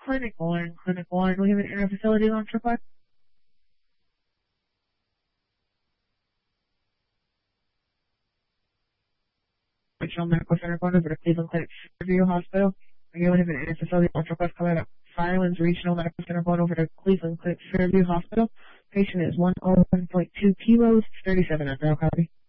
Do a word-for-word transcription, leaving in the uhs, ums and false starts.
Clinic one, Clinic one. We have an inter-facility launch request. Regional Medical Center going over to Cleveland Clinic Fairview Hospital. Again, we have an inter-facility launch request coming out of Firelands Regional Medical Center going over to Cleveland Clinic Fairview Hospital. Patient is one oh one point two kilos, thirty-seven after. I'll copy.